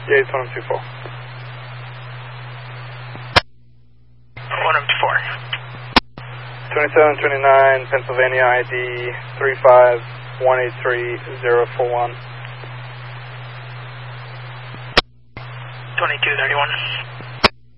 Yeah, it's 1024. 1024. 2729, Pennsylvania ID 35183-041. 2231.